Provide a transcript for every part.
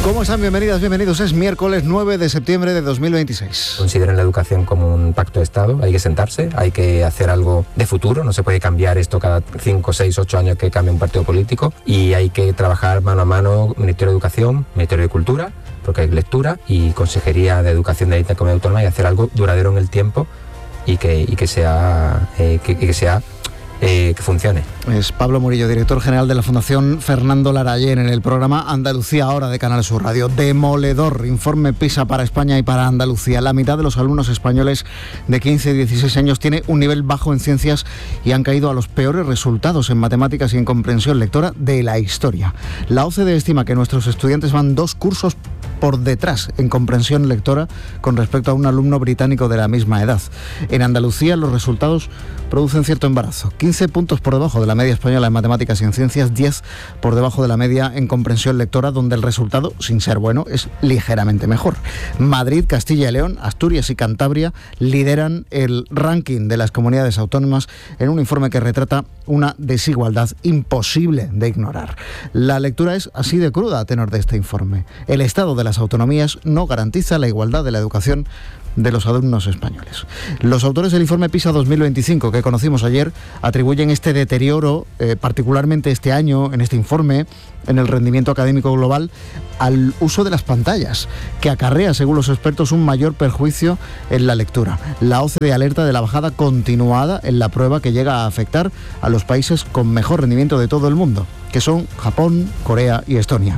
¿Cómo están? Bienvenidas, bienvenidos. Es miércoles 9 de septiembre de 2026. Consideren la educación como un pacto de Estado. Hay que sentarse, hay que hacer algo de futuro. No se puede cambiar esto cada 5, 6, 8 años que cambie un partido político. Y hay que trabajar mano a mano, Ministerio de Educación, Ministerio de Cultura, porque hay lectura, y Consejería de Educación de la Comunidad Autónoma, y hacer algo duradero en el tiempo y que funcione. Es Pablo Murillo, director general de la Fundación Fernando Larraín, en el programa Andalucía Ahora de Canal Sur Radio. Demoledor informe PISA para España y para Andalucía. La mitad de los alumnos españoles de 15 y 16 años tiene un nivel bajo en ciencias y han caído a los peores resultados en matemáticas y en comprensión lectora de la historia. La OCDE estima que nuestros estudiantes van 2 cursos por detrás en comprensión lectora con respecto a un alumno británico de la misma edad. En Andalucía los resultados producen cierto embarazo. 15 puntos por debajo de la media española en matemáticas y en ciencias, 10 por debajo de la media en comprensión lectora, donde el resultado, sin ser bueno, es ligeramente mejor. Madrid, Castilla y León, Asturias y Cantabria lideran el ranking de las comunidades autónomas en un informe que retrata una desigualdad imposible de ignorar. La lectura es así de cruda a tenor de este informe. El estado de las autonomías no garantiza la igualdad de la educación de los alumnos españoles. Los autores del informe PISA 2025 que conocimos ayer atribuyen este deterioro, particularmente este año, en este informe, en el rendimiento académico global, al uso de las pantallas, que acarrea, según los expertos, un mayor perjuicio en la lectura. La OCDE alerta de la bajada continuada en la prueba que llega a afectar a los países con mejor rendimiento de todo el mundo, que son Japón, Corea y Estonia.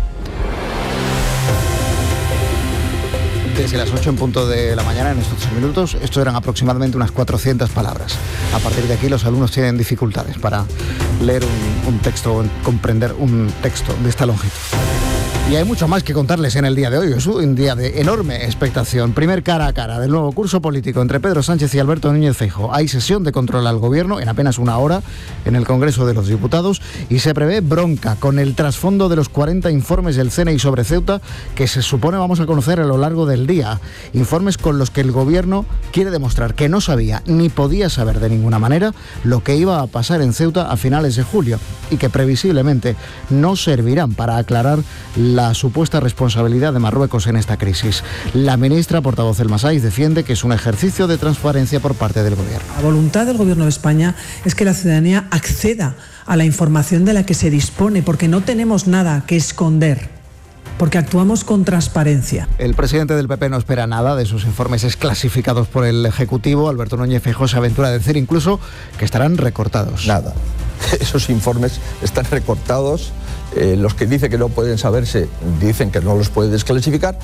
Desde las 8 en punto de la mañana, en estos 8 minutos, esto eran aproximadamente unas 400 palabras. A partir de aquí los alumnos tienen dificultades para leer un texto o comprender un texto de esta longitud. Y hay mucho más que contarles en el día de hoy. Es un día de enorme expectación. Primer cara a cara del nuevo curso político entre Pedro Sánchez y Alberto Núñez Feijóo. Hay sesión de control al gobierno en apenas una hora en el Congreso de los Diputados y se prevé bronca con el trasfondo de los 40 informes del CNI sobre Ceuta que se supone vamos a conocer a lo largo del día. Informes con los que el gobierno quiere demostrar que no sabía ni podía saber de ninguna manera lo que iba a pasar en Ceuta a finales de julio y que previsiblemente no servirán para aclarar la supuesta responsabilidad de Marruecos en esta crisis. La ministra portavoz del Masái defiende que es un ejercicio de transparencia por parte del gobierno. La voluntad del gobierno de España es que la ciudadanía acceda a la información de la que se dispone, porque no tenemos nada que esconder, porque actuamos con transparencia. El presidente del PP no espera nada de sus informes desclasificados por el Ejecutivo. Alberto Núñez Feijóo se aventura a decir incluso que estarán recortados. Nada. Esos informes están recortados. Los que dicen que no pueden saberse dicen que no los puede desclasificar.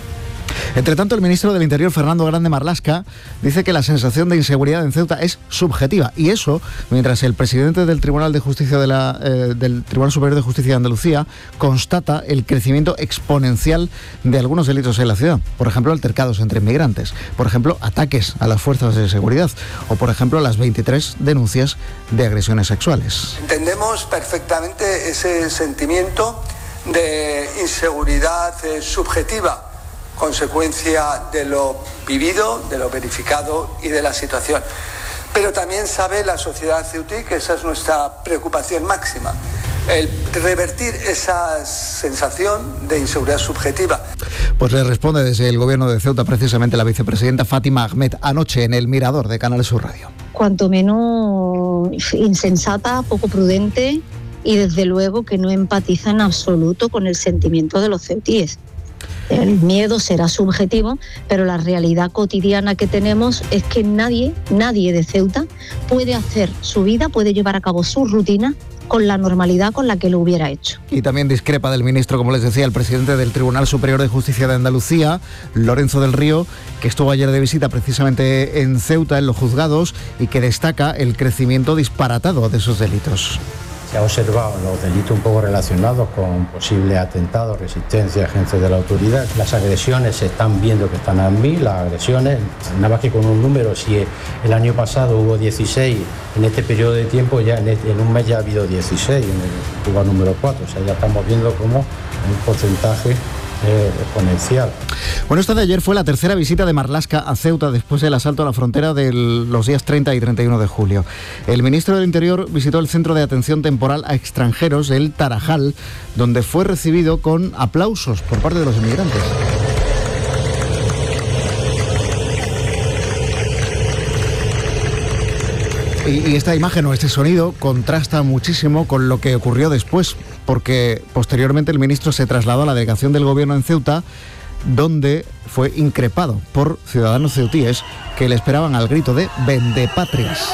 Entre tanto, el ministro del Interior, Fernando Grande Marlaska, dice que la sensación de inseguridad en Ceuta es subjetiva. Y eso, mientras el presidente del Tribunal de Justicia del Tribunal Superior de Justicia de Andalucía constata el crecimiento exponencial de algunos delitos en la ciudad. Por ejemplo, altercados entre inmigrantes. Por ejemplo, ataques a las fuerzas de seguridad. O, por ejemplo, las 23 denuncias de agresiones sexuales. Entendemos perfectamente ese sentimiento de inseguridad subjetiva, consecuencia de lo vivido, de lo verificado y de la situación. Pero también sabe la sociedad ceutí que esa es nuestra preocupación máxima, el revertir esa sensación de inseguridad subjetiva. Pues le responde desde el gobierno de Ceuta precisamente la vicepresidenta Fátima Ahmed anoche en el Mirador de Canal Sur Radio. Cuanto menos insensata, poco prudente y desde luego que no empatiza en absoluto con el sentimiento de los ceutíes. El miedo será subjetivo, pero la realidad cotidiana que tenemos es que nadie de Ceuta puede hacer su vida, puede llevar a cabo su rutina con la normalidad con la que lo hubiera hecho. Y también discrepa del ministro, como les decía, el presidente del Tribunal Superior de Justicia de Andalucía, Lorenzo del Río, que estuvo ayer de visita precisamente en Ceuta, en los juzgados, y que destaca el crecimiento disparatado de esos delitos. Se ha observado los delitos un poco relacionados con posibles atentados, resistencia, agencias de la autoridad. Las agresiones se están viendo que están a 1000, las agresiones, nada más que con un número, si el año pasado hubo 16, en este periodo de tiempo ya en un mes ya ha habido 16, en el lugar número 4, o sea, ya estamos viendo como un porcentaje exponencial. Bueno, esta de ayer fue la tercera visita de Marlaska a Ceuta después del asalto a la frontera de los días 30 y 31 de julio. El ministro del Interior visitó el centro de atención temporal a extranjeros, el Tarajal, donde fue recibido con aplausos por parte de los inmigrantes. Y esta imagen o este sonido contrasta muchísimo con lo que ocurrió después, porque posteriormente el ministro se trasladó a la delegación del gobierno en Ceuta, donde fue increpado por ciudadanos ceutíes que le esperaban al grito de «Vendepatrias».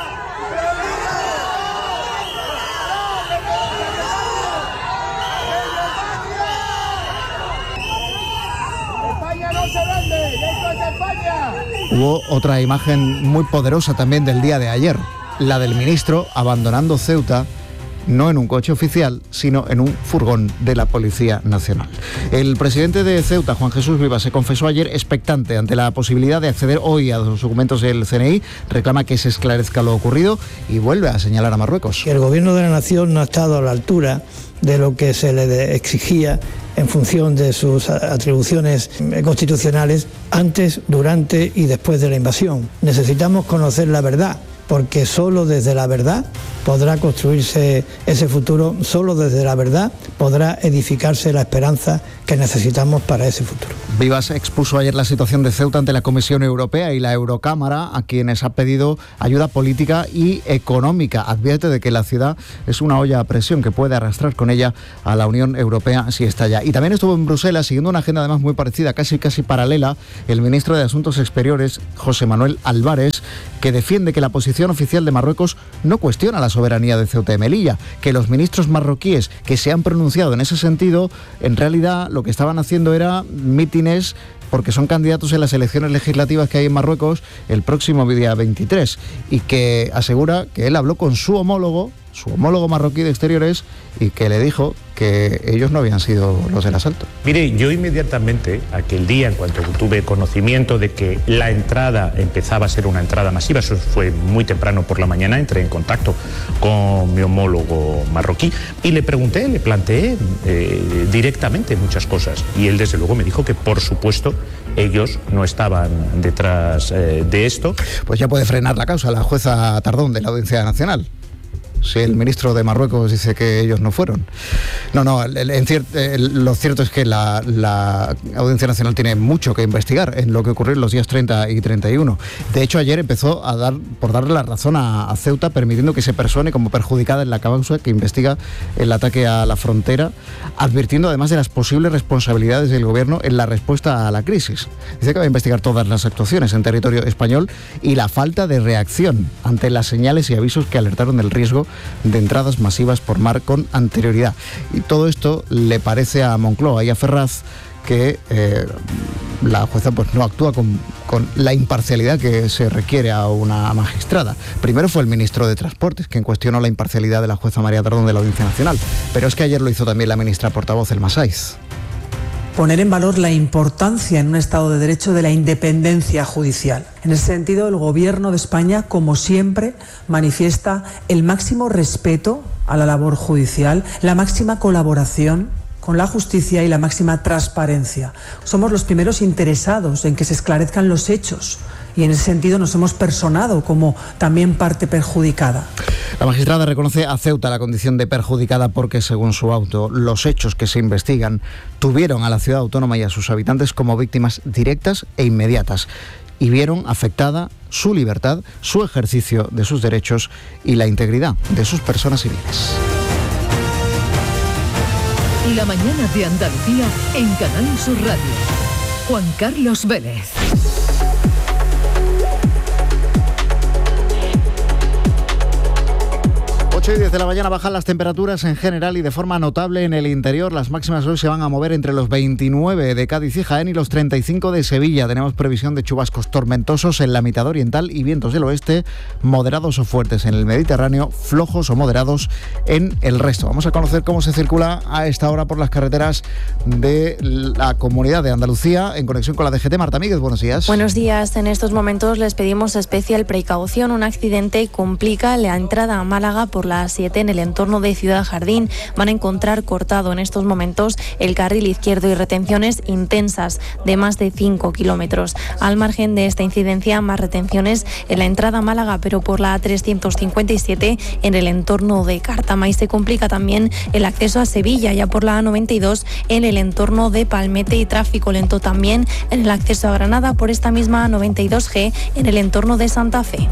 Hubo otra imagen muy poderosa también del día de ayer, la del ministro abandonando Ceuta, no en un coche oficial, sino en un furgón de la Policía Nacional. El presidente de Ceuta, Juan Jesús Rivas, se confesó ayer expectante ante la posibilidad de acceder hoy a los documentos del CNI, reclama que se esclarezca lo ocurrido y vuelve a señalar a Marruecos. El gobierno de la nación no ha estado a la altura de lo que se le exigía en función de sus atribuciones constitucionales antes, durante y después de la invasión. Necesitamos conocer la verdad, porque solo desde la verdad podrá construirse ese futuro, solo desde la verdad podrá edificarse la esperanza que necesitamos para ese futuro. Vivas expuso ayer la situación de Ceuta ante la Comisión Europea y la Eurocámara, a quienes ha pedido ayuda política y económica. Advierte de que la ciudad es una olla a presión que puede arrastrar con ella a la Unión Europea si estalla. Y también estuvo en Bruselas, siguiendo una agenda además muy parecida, casi paralela, el ministro de Asuntos Exteriores, José Manuel Álvarez, que defiende que la posición oficial de Marruecos no cuestiona la soberanía de Ceuta y Melilla, que los ministros marroquíes que se han pronunciado en ese sentido, en realidad lo que estaban haciendo era mítines porque son candidatos en las elecciones legislativas que hay en Marruecos el próximo día 23, y que asegura que él habló con su homólogo marroquí de Exteriores y que le dijo que ellos no habían sido los del asalto. Mire, yo inmediatamente, aquel día, en cuanto tuve conocimiento de que la entrada empezaba a ser una entrada masiva, eso fue muy temprano por la mañana, entré en contacto con mi homólogo marroquí y le planteé directamente muchas cosas, y él desde luego me dijo que por supuesto ellos no estaban detrás de esto. Pues ya puede frenar la causa la jueza Tardón de la Audiencia Nacional, si el ministro de Marruecos dice que ellos no fueron. Lo cierto es que la Audiencia Nacional tiene mucho que investigar en lo que ocurrió en los días 30 y 31. De hecho, ayer empezó por darle la razón a Ceuta, permitiendo que se persone como perjudicada en la causa que investiga el ataque a la frontera, advirtiendo además de las posibles responsabilidades del gobierno en la respuesta a la crisis. Dice que va a investigar todas las actuaciones en territorio español y la falta de reacción ante las señales y avisos que alertaron del riesgo de entradas masivas por mar con anterioridad. Y todo esto le parece a Moncloa y a Ferraz que la jueza pues no actúa con la imparcialidad que se requiere a una magistrada. Primero fue el ministro de Transportes quien cuestionó la imparcialidad de la jueza María Tardón de la Audiencia Nacional, pero es que ayer lo hizo también la ministra portavoz, Elma Saiz. Poner en valor la importancia en un Estado de Derecho de la independencia judicial. En ese sentido, el Gobierno de España, como siempre, manifiesta el máximo respeto a la labor judicial, la máxima colaboración con la justicia y la máxima transparencia. Somos los primeros interesados en que se esclarezcan los hechos y en ese sentido nos hemos personado como también parte perjudicada. La magistrada reconoce a Ceuta la condición de perjudicada porque, según su auto, los hechos que se investigan tuvieron a la ciudad autónoma y a sus habitantes como víctimas directas e inmediatas y vieron afectada su libertad, su ejercicio de sus derechos y la integridad de sus personas civiles. La mañana de Andalucía en Canal Sur Radio. Juan Carlos Vélez. 8:10 de la mañana bajan las temperaturas en general y de forma notable en el interior. Las máximas hoy se van a mover entre los 29 de Cádiz y Jaén y los 35 de Sevilla. Tenemos previsión de chubascos tormentosos en la mitad oriental y vientos del oeste moderados o fuertes en el Mediterráneo, flojos o moderados en el resto. Vamos a conocer cómo se circula a esta hora por las carreteras de la Comunidad de Andalucía en conexión con la DGT. Marta Míguez, buenos días. Buenos días. En estos momentos les pedimos especial precaución. Un accidente complica la entrada a Málaga por la la A7 en el entorno de Ciudad Jardín. Van a encontrar cortado en estos momentos el carril izquierdo y retenciones intensas de más de 5 kilómetros. Al margen de esta incidencia, más retenciones en la entrada a Málaga, pero por la A357 en el entorno de Cártama, y se complica también el acceso a Sevilla, ya por la A92 en el entorno de Palmete, y tráfico lento también en el acceso a Granada por esta misma A92G en el entorno de Santa Fe.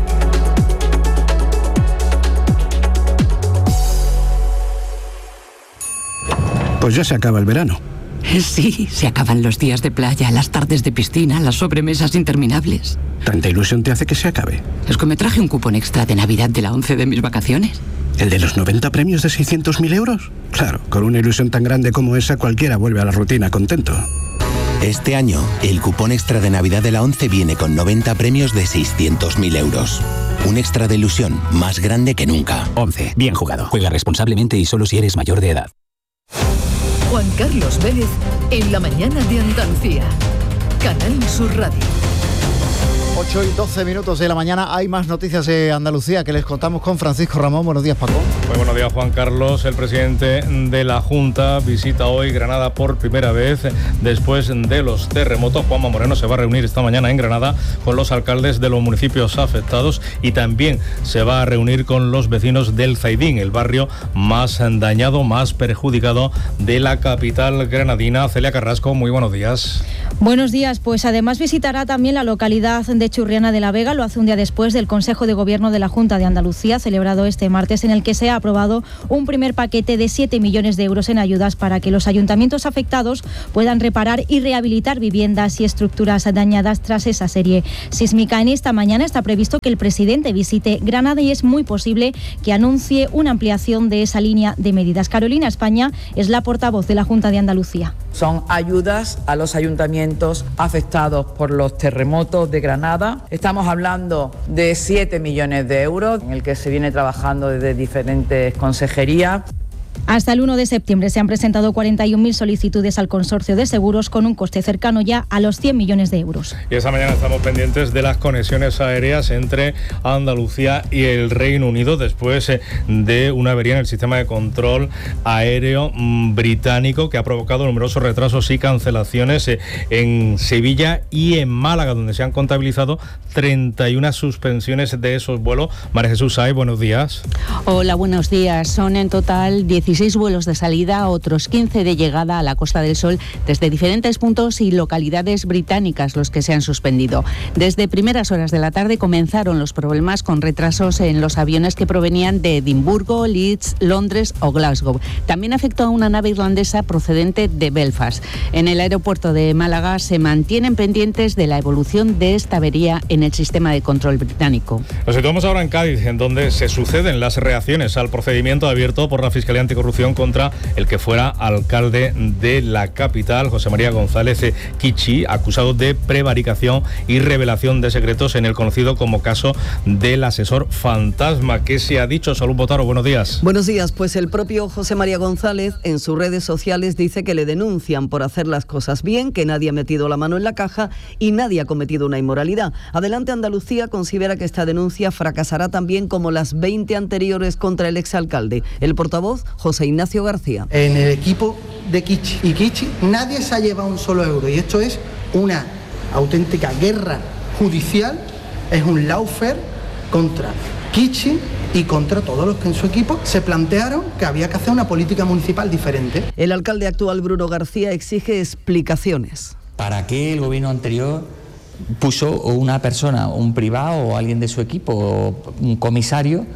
Pues ya se acaba el verano. Sí, se acaban los días de playa, las tardes de piscina, las sobremesas interminables. ¿Tanta ilusión te hace que se acabe? Es que me traje un cupón extra de Navidad de la 11 de mis vacaciones. ¿El de los 90 premios de 600.000 euros? Claro, con una ilusión tan grande como esa, cualquiera vuelve a la rutina contento. Este año, el cupón extra de Navidad de la 11 viene con 90 premios de 600.000 euros. Un extra de ilusión más grande que nunca. 11. Bien jugado. Juega responsablemente y solo si eres mayor de edad. Juan Carlos Vélez, en la mañana de Andalucía. Canal Sur Radio. 8:12 de la mañana. Hay más noticias de Andalucía que les contamos con Francisco Ramón. Buenos días, Paco. Muy buenos días, Juan Carlos. El presidente de la Junta visita hoy Granada por primera vez después de los terremotos. Juanma Moreno se va a reunir esta mañana en Granada con los alcaldes de los municipios afectados, y también se va a reunir con los vecinos del Zaidín, el barrio más dañado, más perjudicado de la capital granadina. Celia Carrasco, muy buenos días. Buenos días. Pues además visitará también la localidad de Churriana de la Vega. Lo hace un día después del Consejo de Gobierno de la Junta de Andalucía, celebrado este martes, en el que se ha aprobado un primer paquete de 7 millones de euros en ayudas para que los ayuntamientos afectados puedan reparar y rehabilitar viviendas y estructuras dañadas tras esa serie sísmica. En esta mañana está previsto que el presidente visite Granada y es muy posible que anuncie una ampliación de esa línea de medidas. Carolina España es la portavoz de la Junta de Andalucía. Son ayudas a los ayuntamientos afectados por los terremotos de Granada. Estamos hablando de 7 millones de euros, en el que se viene trabajando desde diferentes consejerías. Hasta el 1 de septiembre se han presentado 41.000 solicitudes al consorcio de seguros, con un coste cercano ya a los 100 millones de euros. Y esta mañana estamos pendientes de las conexiones aéreas entre Andalucía y el Reino Unido después de una avería en el sistema de control aéreo británico que ha provocado numerosos retrasos y cancelaciones en Sevilla y en Málaga, donde se han contabilizado 31 suspensiones de esos vuelos. María Jesús Sáez, buenos días. Hola, buenos días. Son en total 16 vuelos de salida, otros 15 de llegada a la Costa del Sol desde diferentes puntos y localidades británicas los que se han suspendido. Desde primeras horas de la tarde comenzaron los problemas con retrasos en los aviones que provenían de Edimburgo, Leeds, Londres o Glasgow. También afectó a una nave irlandesa procedente de Belfast. En el aeropuerto de Málaga se mantienen pendientes de la evolución de esta avería en el sistema de control británico. Nos situamos ahora en Cádiz, en donde se suceden las reacciones al procedimiento abierto por la Fiscalía Anticorrupción contra el que fuera alcalde de la capital, José María González Kichi, acusado de prevaricación y revelación de secretos en el conocido como caso del asesor fantasma. ¿Qué se ha dicho? Salud Botaro, buenos días. Buenos días. Pues el propio José María González en sus redes sociales dice que le denuncian por hacer las cosas bien, que nadie ha metido la mano en la caja y nadie ha cometido una inmoralidad. Adelante Andalucía considera que esta denuncia fracasará también como las 20 anteriores contra el exalcalde. El portavoz, José Ignacio García. En el equipo de Kichi y Kichi nadie se ha llevado un solo euro, y esto es una auténtica guerra judicial, es un lawfare contra Kichi y contra todos los que en su equipo se plantearon que había que hacer una política municipal diferente. El alcalde actual, Bruno García, exige explicaciones. ¿Para qué el gobierno anterior puso una persona, un privado o alguien de su equipo, un comisario,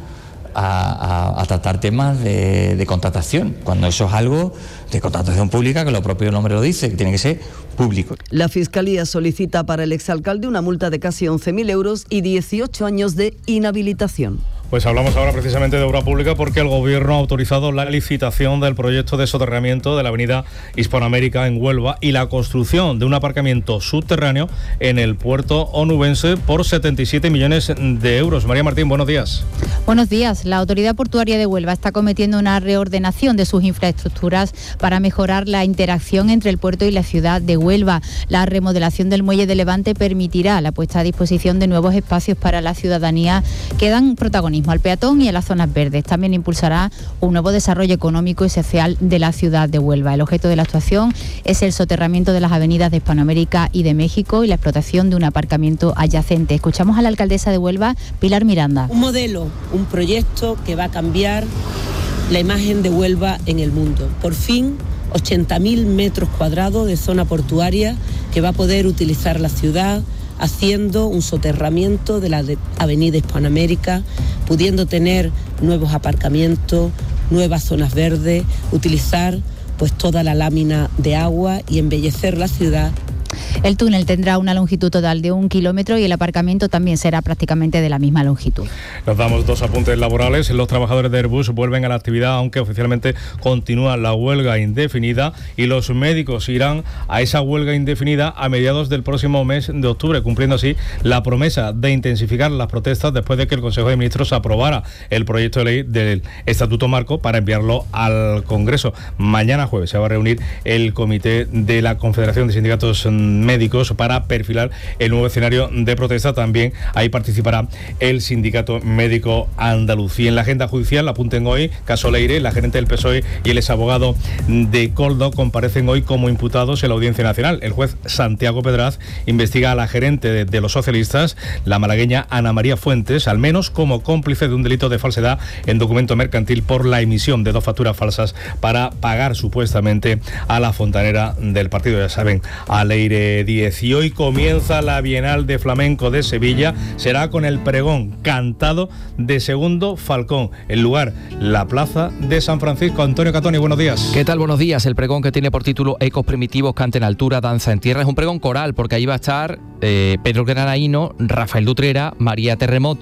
a tratar temas de contratación, cuando eso es algo de contratación pública, que lo propio nombre lo dice, que tiene que ser público? La Fiscalía solicita para el exalcalde una multa de casi 11.000 euros y 18 años de inhabilitación. Pues hablamos ahora precisamente de obra pública, porque el Gobierno ha autorizado la licitación del proyecto de soterramiento de la avenida Hispanoamérica en Huelva y la construcción de un aparcamiento subterráneo en el puerto onubense por 77 millones de euros. María Martín, buenos días. Buenos días. La Autoridad Portuaria de Huelva está cometiendo una reordenación de sus infraestructuras para mejorar la interacción entre el puerto y la ciudad de Huelva. La remodelación del muelle de Levante permitirá la puesta a disposición de nuevos espacios para la ciudadanía que dan protagonismo protagonismo al peatón y a las zonas verdes. También impulsará un nuevo desarrollo económico y social de la ciudad de Huelva. El objeto de la actuación es el soterramiento de las avenidas de Hispanoamérica y de México y la explotación de un aparcamiento adyacente. Escuchamos a la alcaldesa de Huelva, Pilar Miranda. Un modelo, un proyecto que va a cambiar la imagen de Huelva en el mundo. Por fin, 80.000 metros cuadrados de zona portuaria que va a poder utilizar la ciudad, haciendo un soterramiento de la avenida Hispanoamérica, pudiendo tener nuevos aparcamientos, nuevas zonas verdes, utilizar pues toda la lámina de agua y embellecer la ciudad. El túnel tendrá una longitud total de 1 kilómetro y el aparcamiento también será prácticamente de la misma longitud. Nos damos 2 apuntes laborales. Los trabajadores de Airbus vuelven a la actividad, aunque oficialmente continúa la huelga indefinida, y los médicos irán a esa huelga indefinida a mediados del próximo mes de octubre, cumpliendo así la promesa de intensificar las protestas después de que el Consejo de Ministros aprobara el proyecto de ley del Estatuto Marco para enviarlo al Congreso. Mañana jueves se va a reunir el comité de la Confederación de Sindicatos Médicos para perfilar el nuevo escenario de protesta. También ahí participará el Sindicato Médico Andaluz. Y en la agenda judicial, apunten hoy, caso Leire, la gerente del PSOE y el exabogado de Koldo comparecen hoy como imputados en la Audiencia Nacional. El juez Santiago Pedraz investiga a la gerente de los socialistas, la malagueña Ana María Fuentes, al menos como cómplice de un delito de falsedad en documento mercantil por la emisión de 2 facturas falsas para pagar supuestamente a la fontanera del partido, ya saben, a Leire Díez. Y hoy comienza la Bienal de Flamenco de Sevilla. Será con el pregón cantado de Segundo Falcón. El lugar, la Plaza de San Francisco. Antonio Catoni, buenos días. ¿Qué tal? Buenos días. El pregón, que tiene por título Ecos primitivos, cante en altura, danza en tierra, es un pregón coral, porque ahí va a estar Pedro Granaíno, Rafael Dutrera, María Terremoto,